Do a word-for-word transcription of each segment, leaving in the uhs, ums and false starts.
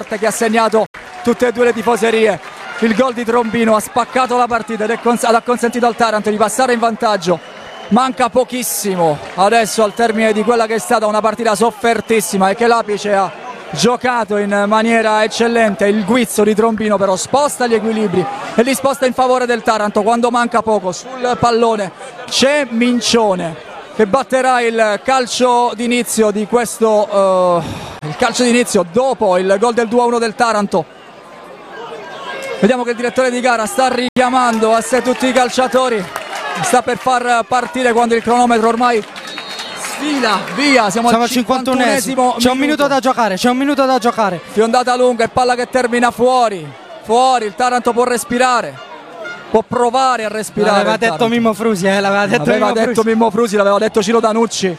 forte che ha segnato tutte e due le tifoserie. Il gol di Trombino ha spaccato la partita ed è cons- ha consentito al Taranto di passare in vantaggio. Manca pochissimo adesso al termine di quella che è stata una partita soffertissima e che l'Apice ha giocato in maniera eccellente. Il guizzo di Trombino però sposta gli equilibri e li sposta in favore del Taranto quando manca poco. Sul pallone c'è Mincione che batterà il calcio d'inizio di questo uh, il calcio d'inizio dopo il gol del due a uno del Taranto. Vediamo che il direttore di gara sta richiamando a sé tutti i calciatori, sta per far partire quando il cronometro ormai sfila via. Siamo, Siamo al cinquantunesimo. C'è un minuto da giocare, c'è un minuto da giocare. Fiondata lunga e palla che termina fuori. Fuori, il Taranto può respirare. Può provare a respirare. L'aveva detto Mimmo Frusi, eh, l'aveva detto, l'aveva Mimmo, detto Frusi. Mimmo Frusi, l'aveva detto Ciro Danucci.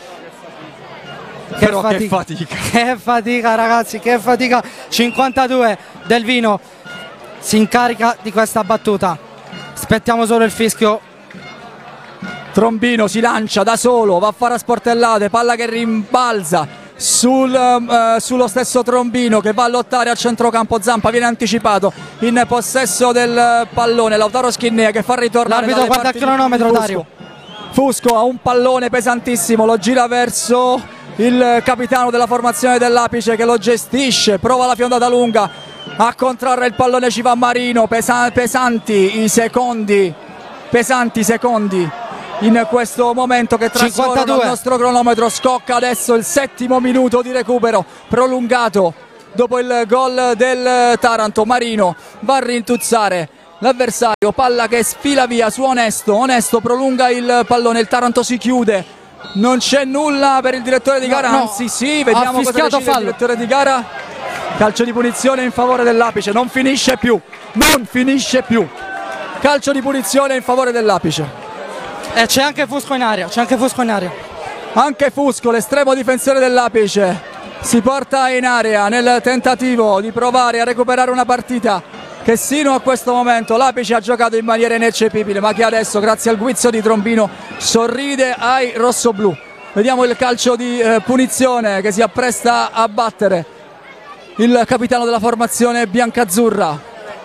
Che Però fatica. che fatica. Che fatica ragazzi, che fatica. cinquantadue del Vino si incarica di questa battuta. Aspettiamo solo il fischio. Trombino si lancia da solo, va a fare a sportellate, palla che rimbalza sul, uh, sullo stesso Trombino che va a lottare a centrocampo. Zampa viene anticipato in possesso del pallone. Lautaro Schinnea che fa ritornare. L'arbitro guarda il cronometro, Dario. Fusco ha un pallone pesantissimo, lo gira verso il capitano della formazione dell'Apice che lo gestisce, prova la fiondata lunga, a contrarre il pallone ci va Marino. Pesa- pesanti i secondi, pesanti i secondi in questo momento che trascorrono il nostro cronometro. Scocca adesso il settimo minuto di recupero prolungato dopo il gol del Taranto. Marino va a rintuzzare l'avversario, palla che sfila via su Onesto. Onesto prolunga il pallone, il Taranto si chiude, non c'è nulla per il direttore di gara, no, no. anzi sì, vediamo cosa decide fallo. il direttore di gara. Calcio di punizione in favore dell'Apice, non finisce più, non finisce più. Calcio di punizione in favore dell'Apice. E c'è anche Fusco in aria, c'è anche Fusco in aria. Anche Fusco, l'estremo difensore dell'Apice, si porta in area nel tentativo di provare a recuperare una partita che sino a questo momento l'Apice ha giocato in maniera ineccepibile, ma che adesso, grazie al guizzo di Trombino, sorride ai rossoblù. Vediamo il calcio di eh, punizione che si appresta a battere il capitano della formazione biancazzurra.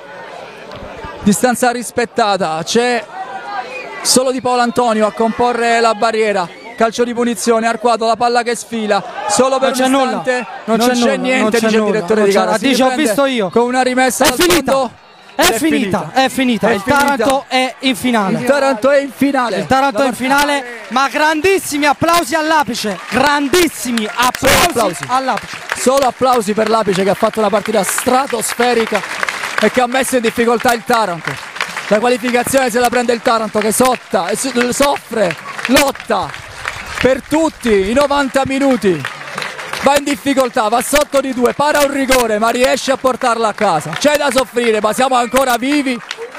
Distanza rispettata, c'è solo Di Paolo Antonio a comporre la barriera. Calcio di punizione, Arquato, la palla che sfila solo per un istante, non, non c'è, c'è nulla, niente, non c'è dice nulla, il direttore di gara. Dice, ho visto io. Con una rimessa è dal finita. fondo. È, è finita, finita, è finita. È il finita. Taranto è in finale. Il Taranto è in finale. Il Taranto è in finale, ma grandissimi applausi all'Apice. Grandissimi applausi, applausi all'Apice. Solo applausi per l'Apice che ha fatto una partita stratosferica e che ha messo in difficoltà il Taranto. La qualificazione se la prende il Taranto che sotta, soffre, lotta per tutti i novanta minuti. Va in difficoltà, va sotto di due, para un rigore ma riesce a portarla a casa. C'è da soffrire ma siamo ancora vivi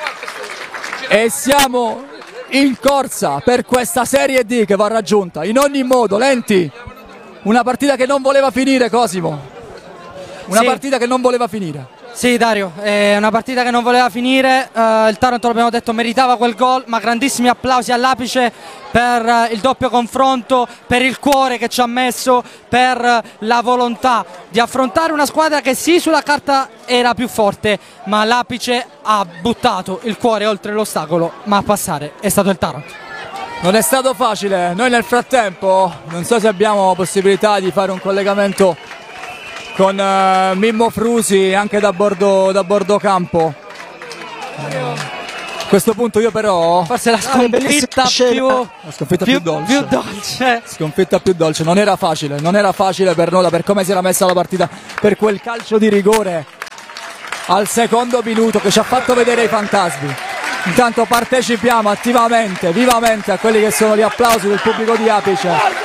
e siamo in corsa per questa Serie D che va raggiunta in ogni modo. Lenti, una partita che non voleva finire, Cosimo, una sì. partita che non voleva finire. Sì Dario, è una partita che non voleva finire, uh, il Taranto l'abbiamo detto meritava quel gol, ma grandissimi applausi all'Apice per uh, il doppio confronto, per il cuore che ci ha messo, per uh, la volontà di affrontare una squadra che sì sulla carta era più forte, ma l'Apice ha buttato il cuore oltre l'ostacolo, ma a passare è stato il Taranto. Non è stato facile, noi nel frattempo non so se abbiamo possibilità di fare un collegamento con uh, Mimmo Frusi anche da bordo, da bordo campo. A questo punto io però forse la sconfitta, più, la sconfitta più, più, dolce. più dolce sconfitta più dolce, non era facile, non era facile per Nola, per come si era messa la partita, per quel calcio di rigore al secondo minuto che ci ha fatto vedere i fantasmi. Intanto partecipiamo attivamente, vivamente a quelli che sono gli applausi del pubblico di Apice.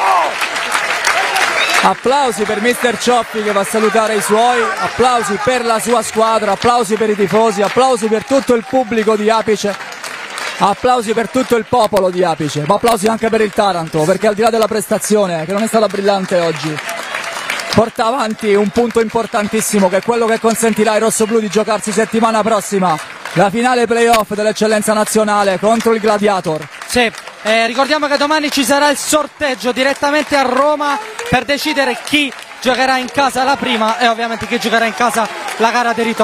Applausi per mister Cioppi che va a salutare i suoi, applausi per la sua squadra, applausi per i tifosi, applausi per tutto il pubblico di Apice, applausi per tutto il popolo di Apice, ma applausi anche per il Taranto, perché al di là della prestazione, che non è stata brillante oggi, porta avanti un punto importantissimo che è quello che consentirà ai rossoblù di giocarsi settimana prossima la finale playoff dell'eccellenza nazionale contro il Gladiator. Sì, eh, ricordiamo che domani ci sarà il sorteggio direttamente a Roma per decidere chi giocherà in casa la prima e ovviamente chi giocherà in casa la gara di ritorno.